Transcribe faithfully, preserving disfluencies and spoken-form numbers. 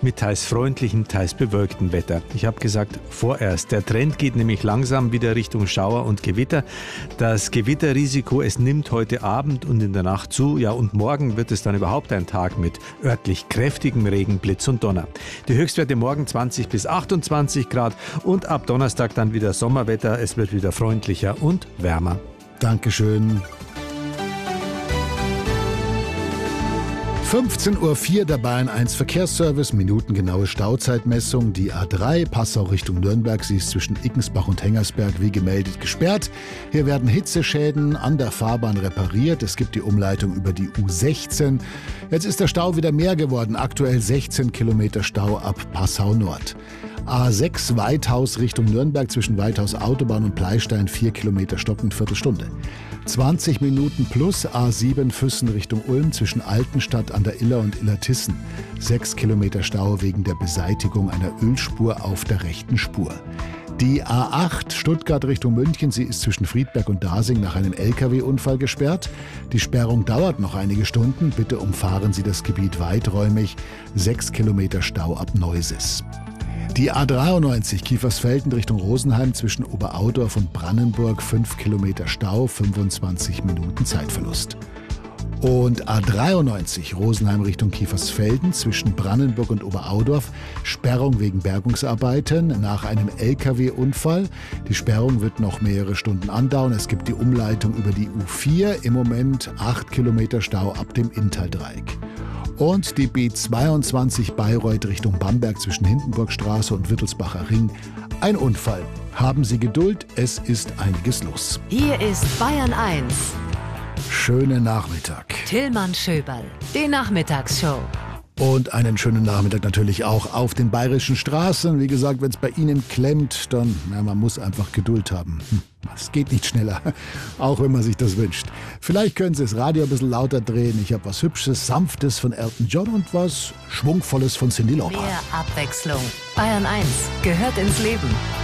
mit teils freundlichem, teils bewölktem Wetter. Ich habe gesagt, vorerst. Der Trend geht nämlich langsam wieder Richtung Schauer und Gewitter. Das Gewitterrisiko, es nimmt heute Abend und in der Nacht zu. Ja, und morgen wird es dann überhaupt ein Tag mit örtlich kräftigem Regen, Blitz und Donner. Die Höchstwerte morgen zwanzig bis achtundzwanzig Grad und ab Donnerstag dann wieder Sommerwetter. Es wird wieder freundlicher und wärmer. Dankeschön. fünfzehn Uhr vier der Bayern eins Verkehrsservice, minutengenaue Stauzeitmessung. Die A drei Passau Richtung Nürnberg, sie ist zwischen Iggensbach und Hengersberg wie gemeldet gesperrt. Hier werden Hitzeschäden an der Fahrbahn repariert. Es gibt die Umleitung über die U sechzehn. Jetzt ist der Stau wieder mehr geworden. Aktuell sechzehn Kilometer Stau ab Passau Nord. A sechs Weithaus Richtung Nürnberg zwischen Weithaus Autobahn und Pleistein vier Kilometer stockend Viertelstunde. zwanzig Minuten plus A sieben Füssen Richtung Ulm zwischen Altenstadt an der Iller und Illertissen. sechs Kilometer Stau wegen der Beseitigung einer Ölspur auf der rechten Spur. Die A acht Stuttgart Richtung München, sie ist zwischen Friedberg und Dasing nach einem L K W-Unfall gesperrt. Die Sperrung dauert noch einige Stunden. Bitte umfahren Sie das Gebiet weiträumig. sechs Kilometer Stau ab Neusis. Die A dreiundneunzig Kiefersfelden Richtung Rosenheim zwischen Oberaudorf und Brannenburg, fünf Kilometer Stau, fünfundzwanzig Minuten Zeitverlust. Und A dreiundneunzig Rosenheim Richtung Kiefersfelden zwischen Brannenburg und Oberaudorf, Sperrung wegen Bergungsarbeiten nach einem L K W-Unfall. Die Sperrung wird noch mehrere Stunden andauern. Es gibt die Umleitung über die U vier, im Moment acht Kilometer Stau ab dem Inntal-Dreieck. Und die B zweiundzwanzig Bayreuth Richtung Bamberg zwischen Hindenburgstraße und Wittelsbacher Ring. Ein Unfall. Haben Sie Geduld, es ist einiges los. Hier ist Bayern eins. Schönen Nachmittag. Tillmann Schöberl, die Nachmittagsshow. Und einen schönen Nachmittag natürlich auch auf den bayerischen Straßen. Wie gesagt, wenn es bei Ihnen klemmt, dann, na, man muss einfach Geduld haben. Hm, es geht nicht schneller, auch wenn man sich das wünscht. Vielleicht können Sie das Radio ein bisschen lauter drehen. Ich habe was Hübsches, Sanftes von Elton John und was Schwungvolles von Cyndi Lauper. Mehr Abwechslung. Bayern eins gehört ins Leben.